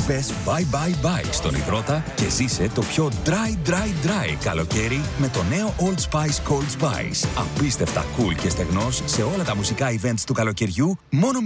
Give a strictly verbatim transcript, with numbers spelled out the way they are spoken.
Πες bye bye bye στον υδρότα και ζήσε το πιο dry dry dry καλοκαίρι με το νέο Old Spice Cold Spice. Απίστευτα cool και στεγνός σε όλα τα μουσικά events του καλοκαιριού, μόνο